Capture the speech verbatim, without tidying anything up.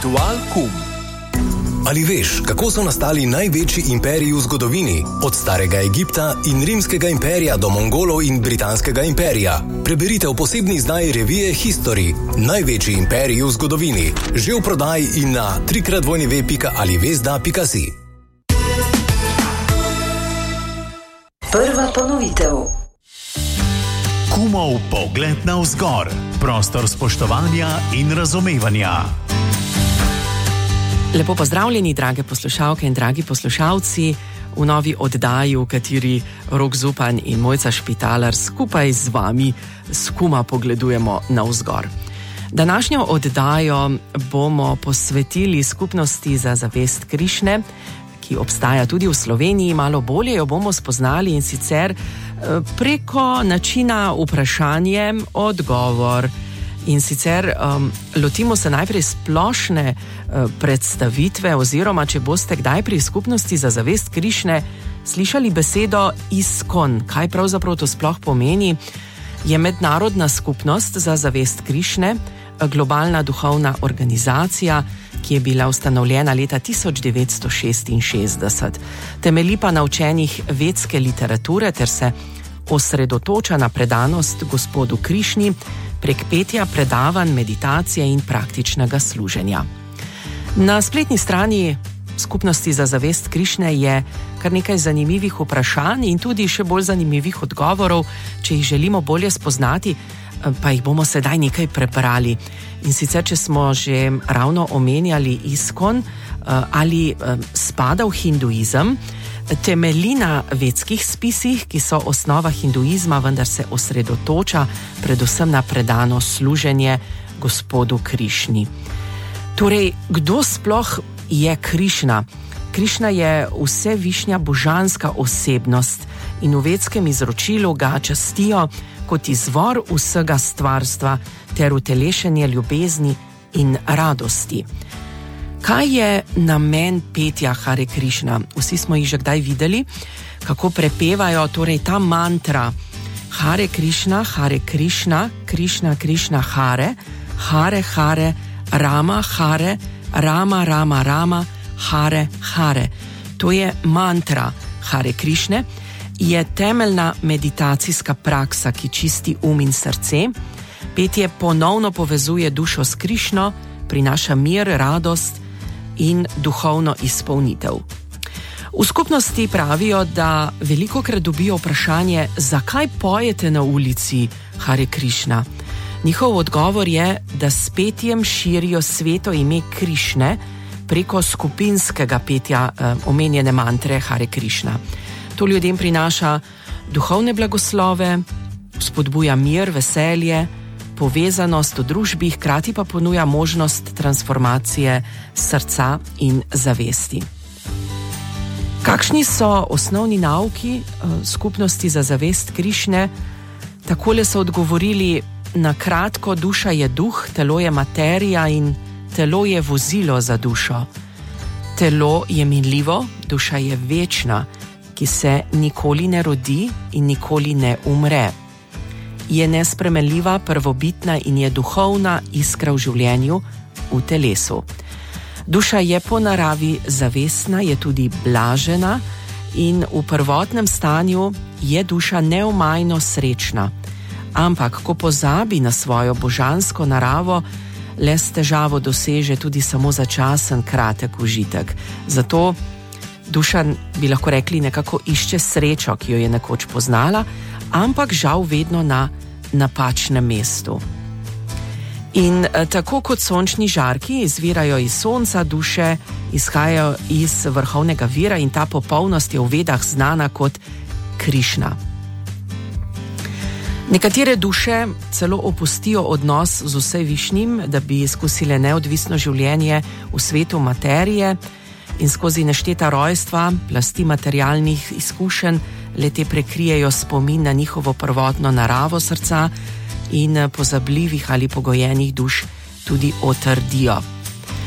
Ritual Kum. Ali veš, kako so nastali največji imperiji v zgodovini? Od starega Egipta in rimskega imperija do Mongolov in britanskega imperija. Preberite v posebni izdaji revije History. Največji imperiji v zgodovini. Že v prodaji in na tri krat w pika alivezda pika si. Prva ponovitev. Kumov pogled navzgor. Prostor spoštovanja in razumevanja. Lepo pozdravljeni, drage poslušalke in dragi poslušalci, v novi oddaji, v kateri Rok Zupan in Mojca Špitaler skupaj z vami s Kuma pogledujemo navzgor. Današnjo oddajo bomo posvetili skupnosti za zavest Krišne, ki obstaja tudi v Sloveniji. Malo bolje jo bomo spoznali, in sicer preko načina vprašanje-odgovor. In sicer um, lotimo se najprej splošne uh, predstavitve, oziroma če boste kdaj pri skupnosti za zavest Krišne slišali besedo ISKCON, kaj pravzaprav to sploh pomeni, je mednarodna skupnost za zavest Krišne, globalna duhovna organizacija, ki je bila ustanovljena leta tisoč devetsto šestinšestdeset. Temelji pa na učenjih vedske literature ter se osredotoča na predanost Gospodu Krišni prek petja, predavanj, meditacije in praktičnega služenja. Na spletni strani skupnosti za zavest Krišne je kar nekaj zanimivih vprašanj in tudi še bolj zanimivih odgovorov. Če jih želimo bolje spoznati, pa jih bomo sedaj nekaj prebrali. In sicer, če smo že ravno omenjali ISKCON, ali spada v hinduizem, temelji na vedskih spisih, ki so osnova hinduizma, vendar se osredotoča predvsem na predano služenje Gospodu Krišni. Torej, kdo sploh je Krišna? Krišna je vsevišnja božanska osebnost in v vedskem izročilu ga častijo kot izvor vsega stvarstva ter utelešenje ljubezni in radosti. Kaj je namen petja Hare Krišna? Vsi smo jih že kdaj videli, kako prepevajo, torej ta mantra Hare Krišna, Hare Krišna, Krišna, Krišna, Hare, Hare, Hare, Rama, Hare, Rama, Rama, Rama, Hare, Hare. To je mantra Hare Krišne, je temeljna meditacijska praksa, ki čisti um in srce. Petje ponovno povezuje dušo s Krišno, prinaša mir, radost in duhovno izpolnitev. V skupnosti pravijo, da velikokrat dobijo vprašanje, zakaj pojete na ulici Hare Krišna. Njihov odgovor je, da s petjem širijo sveto ime Krišne preko skupinskega petja eh, omenjene mantre Hare Krišna. To ljudem prinaša duhovne blagoslove, spodbuja mir, veselje, povezanost v družbi, hkrati pa ponuja možnost transformacije srca in zavesti. Kakšni so osnovni nauki uh, skupnosti za zavest Krišne? Takole so odgovorili na kratko: duša je duh, telo je materija in telo je vozilo za dušo. Telo je minljivo, duša je večna, ki se nikoli ne rodi in nikoli ne umre. Je nespremenljiva, prvobitna in je duhovna iskra v življenju, v telesu. Duša je po naravi zavestna, je tudi blažena in v prvotnem stanju je duša neomajno srečna. Ampak, ko pozabi na svojo božansko naravo, le s težavo doseže tudi samo začasen kratek užitek. Zato duša, bi lahko rekli, nekako išče srečo, ki jo je nekoč poznala, ampak žal vedno na napačnem mestu. In tako kot sončni žarki izvirajo iz sonca, duše izhajajo iz vrhovnega vira in ta popolnost je v vedah znana kot Krišna. Nekatere duše celo opustijo odnos z vsevišnjim, da bi izkusile neodvisno življenje v svetu materije in skozi nešteta rojstva, plasti materialnih izkušenj, le-te prekrijejo spomin na njihovo prvotno naravo srca in pozabljivih ali pogojenih duš tudi otrdijo.